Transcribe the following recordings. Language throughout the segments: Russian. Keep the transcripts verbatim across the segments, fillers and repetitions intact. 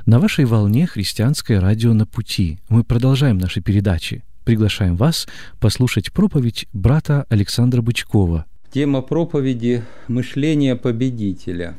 На вашей волне христианское радио «На пути». Мы продолжаем наши передачи. Приглашаем вас послушать проповедь брата Александра Бычкова. Тема проповеди «Мышление победителя».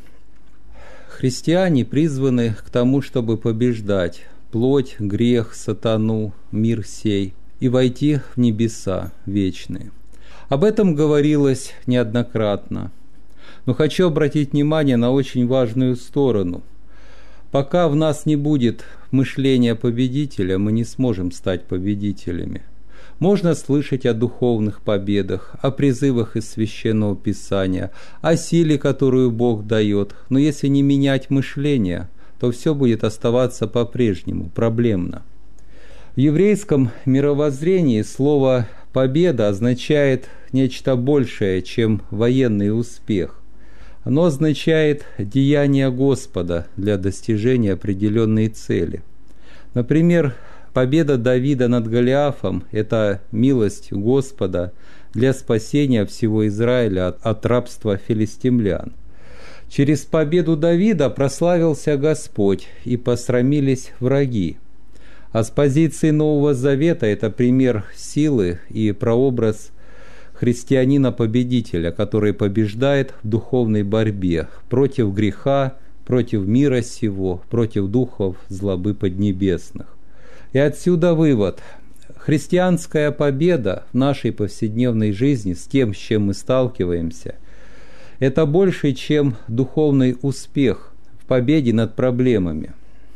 Христиане призваны к тому, чтобы побеждать плоть, грех, сатану, мир сей и войти в небеса вечные. Об этом говорилось неоднократно. Но хочу обратить внимание на очень важную сторону. Пока в нас не будет мышления победителя, мы не сможем стать победителями. Можно слышать о духовных победах, о призывах из Священного Писания, о силе, которую Бог дает, но если не менять мышление, то все будет оставаться по-прежнему, проблемно. В еврейском мировоззрении слово «победа» означает нечто большее, чем военный успех. Оно означает деяние Господа для достижения определенной цели. Например, победа Давида над Голиафом – это милость Господа для спасения всего Израиля от, от рабства филистимлян. Через победу Давида прославился Господь, и посрамились враги. А с позиции Нового Завета это пример силы и прообраз христианина-победителя, который побеждает в духовной борьбе против греха, против мира сего, против духов злобы поднебесных. И отсюда вывод. Христианская победа в нашей повседневной жизни с тем, с чем мы сталкиваемся, это больше, чем духовный успех в победе над проблемами.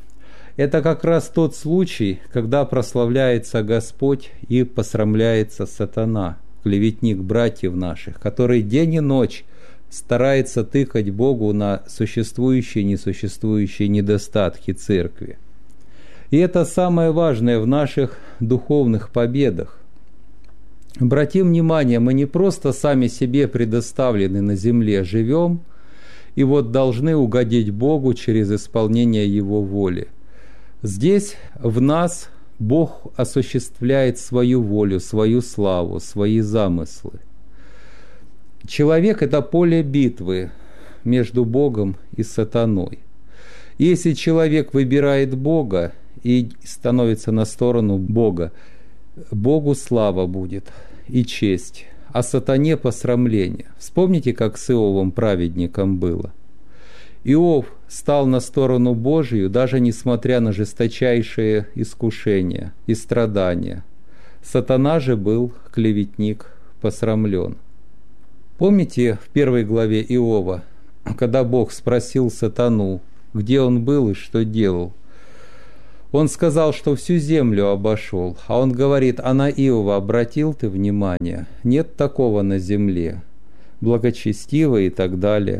Это как раз тот случай, когда прославляется Господь и посрамляется сатана, клеветник братьев наших, который день и ночь старается тыкать Богу на существующие и несуществующие недостатки церкви. И это самое важное в наших духовных победах. Обратим внимание, мы не просто сами себе предоставлены на земле, живем, и вот должны угодить Богу через исполнение Его воли. Здесь в нас Бог осуществляет свою волю, свою славу, свои замыслы. Человек – это поле битвы между Богом и сатаной. Если человек выбирает Бога и становится на сторону Бога, Богу слава будет и честь, а сатане посрамление. Вспомните, как с Иовом праведником было. Иов стал на сторону Божию, даже несмотря на жесточайшие искушения и страдания. Сатана же был клеветник, посрамлен. Помните в первой главе Иова, когда Бог спросил сатану, где он был и что делал? Он сказал, что всю землю обошел, а он говорит: а на Иова обратил ты внимание? Нет такого на земле, благочестивый и так далее.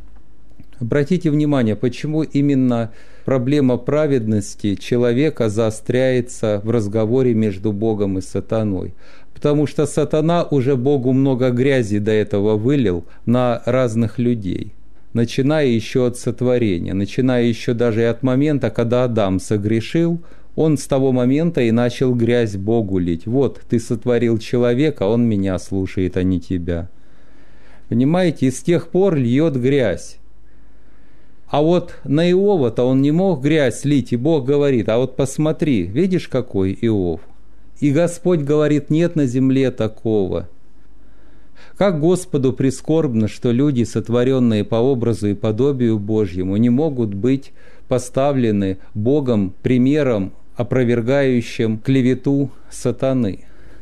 Обратите внимание, почему именно проблема праведности человека заостряется в разговоре между Богом и сатаной. Потому что сатана уже Богу много грязи до этого вылил на разных людей, начиная еще от сотворения, начиная еще даже и от момента, когда Адам согрешил, он с того момента и начал грязь Богу лить. Вот, ты сотворил человека, он меня слушает, а не тебя. Понимаете, и с тех пор льет грязь. А вот на Иова-то он не мог грязь лить, и Бог говорит: а вот посмотри, видишь, какой Иов? И Господь говорит: нет на земле такого. Как Господу прискорбно, что люди, сотворенные по образу и подобию Божьему, не могут быть поставлены Богом примером, опровергающим клевету сатаны.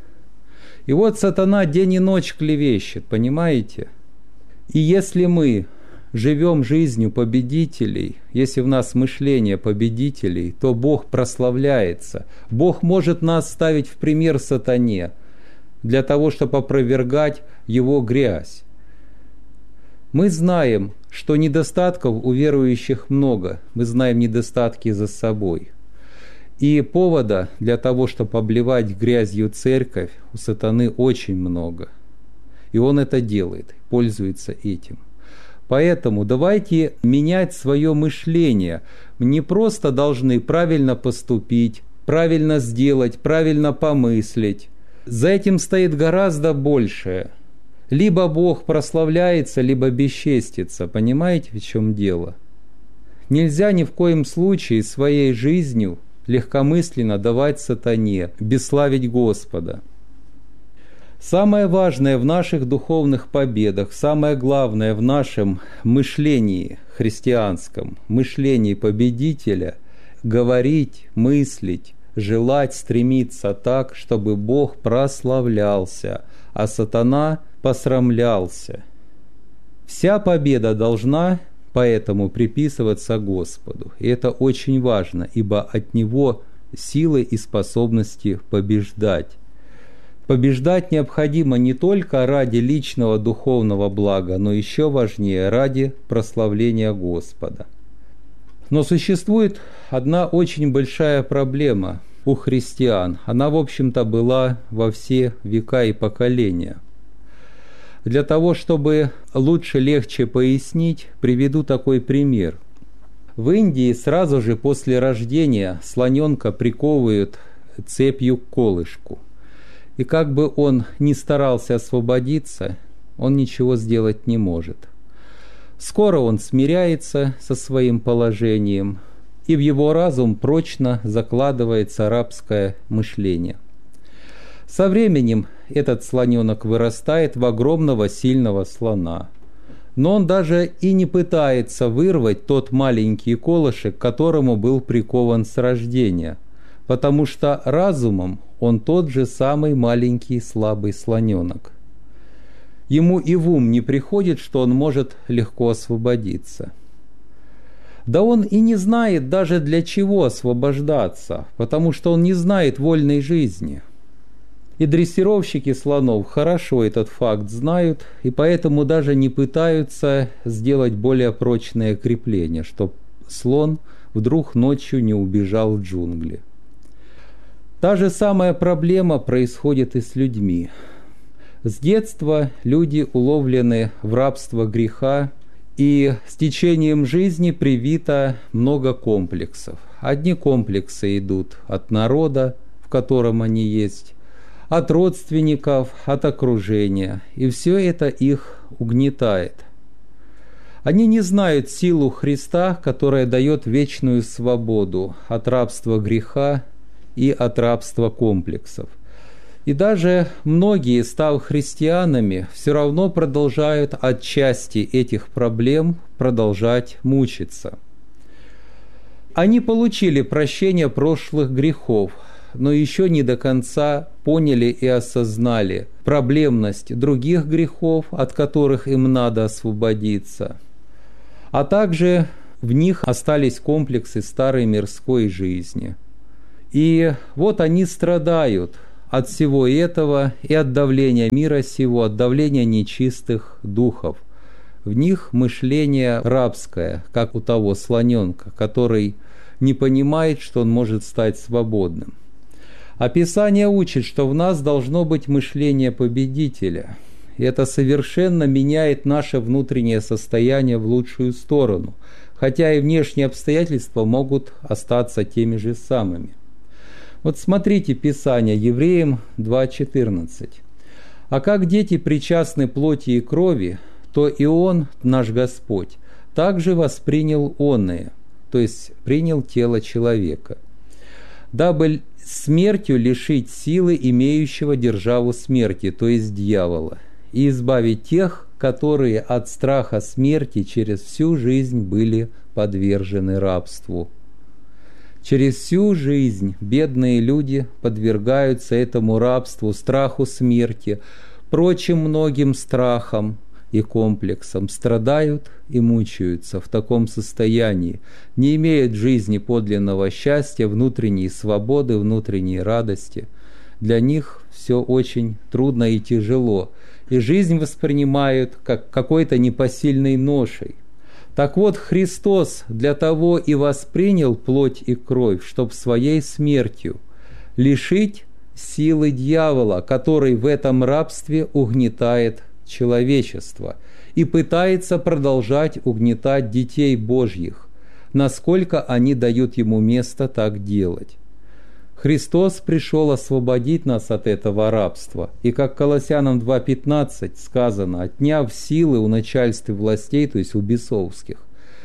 И вот сатана день и ночь клевещет, понимаете? И если мы живем жизнью победителей, если в нас мышление победителей, то Бог прославляется. Бог может нас ставить в пример сатане для того, чтобы опровергать его грязь. Мы знаем, что недостатков у верующих много. Мы знаем недостатки за собой. И повода для того, чтобы обливать грязью церковь, у сатаны очень много. И он это делает, пользуется этим. Поэтому давайте менять свое мышление. Мы не просто должны правильно поступить, правильно сделать, правильно помыслить. За этим стоит гораздо большее. Либо Бог прославляется, либо бесчестится. Понимаете, в чем дело? Нельзя ни в коем случае своей жизнью легкомысленно давать сатане, бесславить Господа. Самое важное в наших духовных победах, самое главное в нашем мышлении христианском, мышлении победителя – говорить, мыслить, желать, стремиться так, чтобы Бог прославлялся, а сатана посрамлялся. Вся победа должна поэтому приписываться Господу. И это очень важно, ибо от Него силы и способности побеждать. Побеждать необходимо не только ради личного духовного блага, но еще важнее ради прославления Господа. Но существует одна очень большая проблема у христиан. Она, в общем-то, была во все века и поколения. Для того, чтобы лучше, легче пояснить, приведу такой пример. В Индии сразу же после рождения слоненка приковывают цепью к колышку. И как бы он ни старался освободиться, он ничего сделать не может. Скоро он смиряется со своим положением, и в его разум прочно закладывается рабское мышление. Со временем этот слоненок вырастает в огромного сильного слона. Но он даже и не пытается вырвать тот маленький колышек, к которому был прикован с рождения, потому что разумом он тот же самый маленький слабый слоненок. Ему и в ум не приходит, что он может легко освободиться. Да он и не знает даже для чего освобождаться, потому что он не знает вольной жизни. И дрессировщики слонов хорошо этот факт знают, и поэтому даже не пытаются сделать более прочное крепление, чтобы слон вдруг ночью не убежал в джунгли. Та же самая проблема происходит и с людьми. С детства люди уловлены в рабство греха, и с течением жизни привито много комплексов. Одни комплексы идут от народа, в котором они есть, от родственников, от окружения, и все это их угнетает. Они не знают силу Христа, которая дает вечную свободу от рабства греха и от рабства комплексов. И даже многие, став христианами, все равно продолжают отчасти этих проблем продолжать мучиться. Они получили прощение прошлых грехов, но еще не до конца поняли и осознали проблемность других грехов, от которых им надо освободиться. А также в них остались комплексы старой мирской жизни. И вот они страдают от всего этого и от давления мира сего, от давления нечистых духов. В них мышление рабское, как у того слоненка, который не понимает, что он может стать свободным. А Писание учит, что в нас должно быть мышление победителя. И это совершенно меняет наше внутреннее состояние в лучшую сторону, хотя и внешние обстоятельства могут остаться теми же самыми. Вот смотрите Писание, Евреям два четырнадцать. «А как дети причастны плоти и крови, то и Он, наш Господь, также воспринял оное», то есть принял тело человека, «дабы смертью лишить силы имеющего державу смерти, то есть дьявола, и избавить тех, которые от страха смерти через всю жизнь были подвержены рабству». Через всю жизнь бедные люди подвергаются этому рабству, страху смерти, прочим многим страхам и комплексам, страдают и мучаются в таком состоянии, не имеют в жизни подлинного счастья, внутренней свободы, внутренней радости. Для них все очень трудно и тяжело, и жизнь воспринимают как какой-то непосильной ношей. Так вот, Христос для того и воспринял плоть и кровь, чтоб своей смертью лишить силы дьявола, который в этом рабстве угнетает человечество и пытается продолжать угнетать детей Божьих, насколько они дают ему место так делать. Христос пришел освободить нас от этого рабства, и как Колоссянам два пятнадцать сказано, отняв силы у начальств и властей, то есть у бесовских,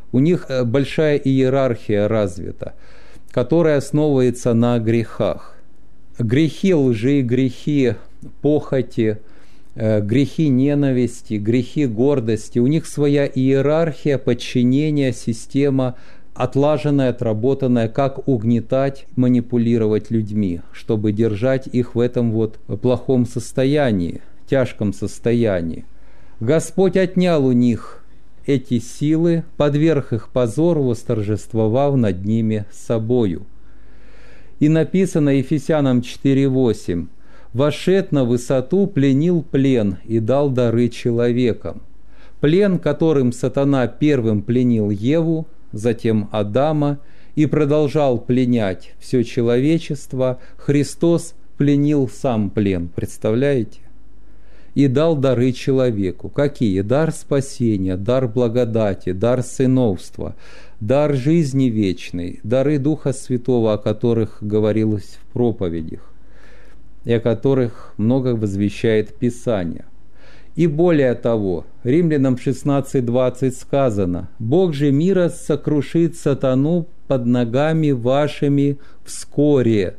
У них большая иерархия развита, которая основывается на грехах. Грехи лжи, грехи похоти, грехи ненависти, грехи гордости. У них своя иерархия, подчинения, система, отлаженная, отработанная, как угнетать, манипулировать людьми, чтобы держать их в этом вот плохом состоянии, тяжком состоянии. Господь отнял у них эти силы, подверг их позору, восторжествовав над ними собою. И написано Ефесянам четыре восемь: «Вошед на высоту, пленил плен и дал дары человекам». Плен, которым сатана первым пленил Еву, затем Адама, и продолжал пленять все человечество, Христос пленил сам плен, представляете? И дал дары человеку. Какие? Дар спасения, дар благодати, дар сыновства, дар жизни вечной, дары Духа Святого, о которых говорилось в проповедях, и о которых много возвещает Писание. И более того, Римлянам шестнадцать двадцать сказано: «Бог же мира сокрушит сатану под ногами вашими вскоре».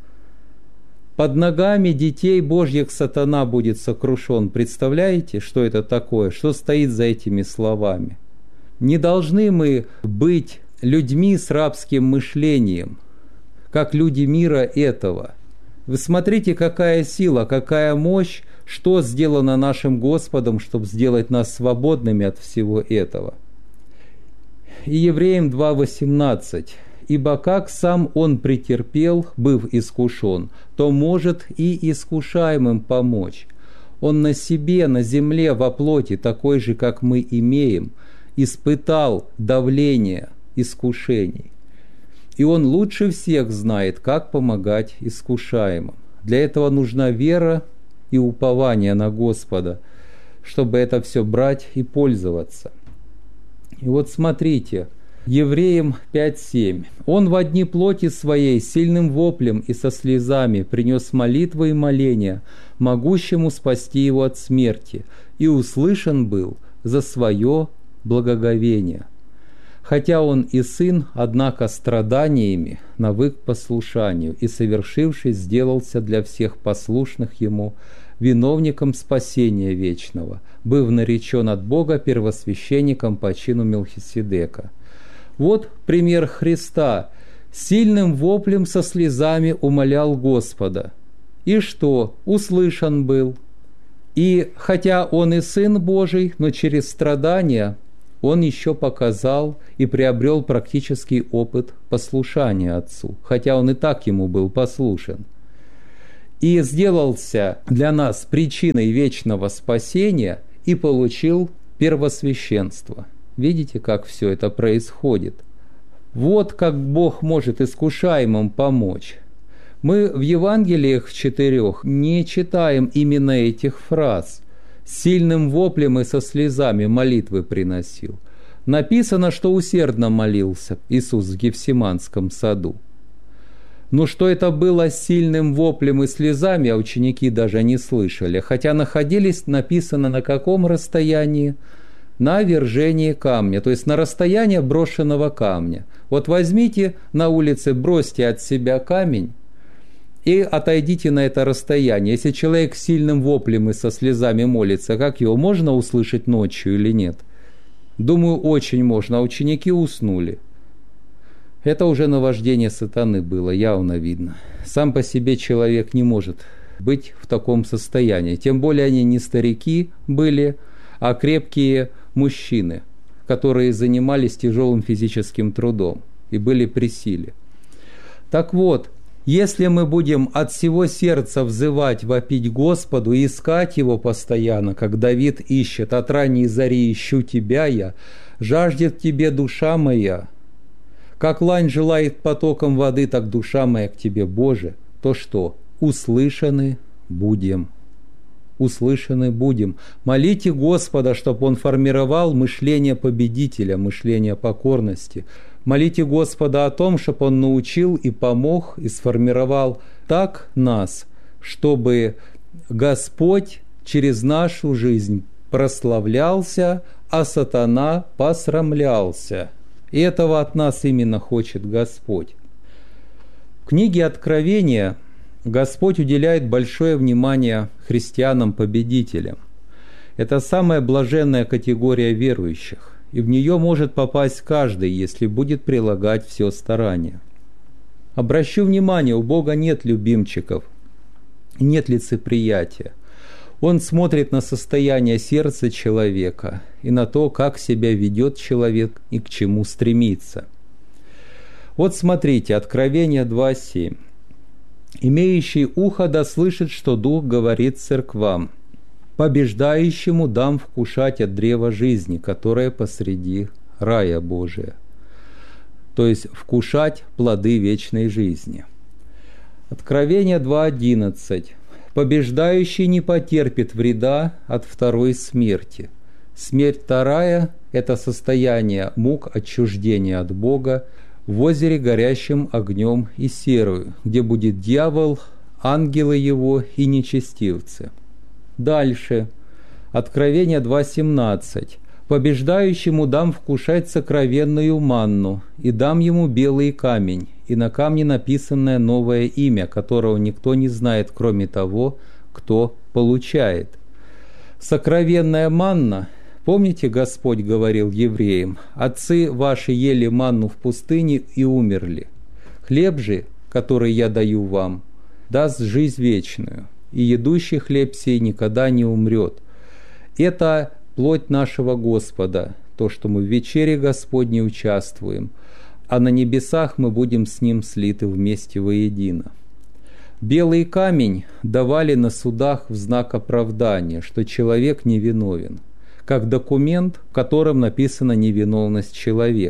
Под ногами детей Божьих сатана будет сокрушен. Представляете, что это такое? Что стоит за этими словами? Не должны мы быть людьми с рабским мышлением, как люди мира этого. Вы смотрите, какая сила, какая мощь, что сделано нашим Господом, чтобы сделать нас свободными от всего этого. И Евреям два восемнадцать. «Ибо как сам Он претерпел, быв искушен, то может и искушаемым помочь. Он на себе, на земле, во плоти, такой же, как мы имеем, испытал давление искушений. И Он лучше всех знает, как помогать искушаемым». Для этого нужна вера и упование на Господа, чтобы это все брать и пользоваться. И вот смотрите, Евреям пять семь. «Он во дни плоти своей сильным воплем и со слезами принес молитвы и моления, могущему спасти его от смерти, и услышан был за свое благоговение. Хотя он и сын, однако страданиями навык послушанию, и, совершившись, сделался для всех послушных ему виновником спасения вечного, быв наречен от Бога первосвященником по чину Мелхиседека». Вот пример Христа. Сильным воплем со слезами умолял Господа. И что? Услышан был. И хотя Он и Сын Божий, но через страдания Он еще показал и приобрел практический опыт послушания Отцу, хотя Он и так Ему был послушен. И сделался для нас причиной вечного спасения и получил первосвященство. Видите, как все это происходит? Вот как Бог может искушаемым помочь. Мы в Евангелиях в четырех не читаем именно этих фраз. Сильным воплем и со слезами молитвы приносил. Написано, что усердно молился Иисус в Гефсиманском саду. Но что это было сильным воплем и слезами, а ученики даже не слышали, хотя находились, написано, на каком расстоянии? На вержении камня, то есть на расстояние брошенного камня. Вот возьмите на улице, бросьте от себя камень и отойдите на это расстояние. Если человек с сильным воплем и со слезами молится, как его можно услышать ночью или нет? Думаю, очень можно, а ученики уснули. Это уже наваждение сатаны было, явно видно. Сам по себе человек не может быть в таком состоянии. Тем более они не старики были, а крепкие мужчины, которые занимались тяжелым физическим трудом и были при силе. Так вот, если мы будем от всего сердца взывать, вопить Господу и искать Его постоянно, как Давид ищет: «От ранней зари ищу Тебя я, жаждет Тебе душа моя, как лань желает потоком воды, так душа моя к Тебе, Боже», то что? Услышаны будем. Услышаны будем. Молите Господа, чтобы Он формировал мышление победителя, мышление покорности. Молите Господа о том, чтобы Он научил и помог, и сформировал так нас, чтобы Господь через нашу жизнь прославлялся, а сатана посрамлялся. И этого от нас именно хочет Господь. В книге Откровения Господь уделяет большое внимание христианам-победителям. Это самая блаженная категория верующих, и в нее может попасть каждый, если будет прилагать все старание. Обращу внимание, у Бога нет любимчиков, нет лицеприятия. Он смотрит на состояние сердца человека и на то, как себя ведет человек и к чему стремится. Вот смотрите, Откровение два семь. «Имеющий ухо да слышит, что Дух говорит церквам. Побеждающему дам вкушать от древа жизни, которое посреди рая Божия». То есть вкушать плоды вечной жизни. Откровение два одиннадцать. «Побеждающий не потерпит вреда от второй смерти». Смерть вторая – это состояние мук отчуждения от Бога в озере, горящим огнем и серою, где будет дьявол, ангелы его и нечестивцы. Дальше. Откровение два семнадцать. «Побеждающему дам вкушать сокровенную манну, и дам ему белый камень, и на камне написанное новое имя, которого никто не знает, кроме того, кто получает». Сокровенная манна, помните, Господь говорил евреям: «Отцы ваши ели манну в пустыне и умерли. Хлеб же, который я даю вам, даст жизнь вечную, и едущий хлеб сей никогда не умрет». Это плоть нашего Господа, то, что мы в вечере Господней участвуем, а на небесах мы будем с Ним слиты вместе воедино. Белый камень давали на судах в знак оправдания, что человек невиновен, как документ, в котором написана невиновность человека.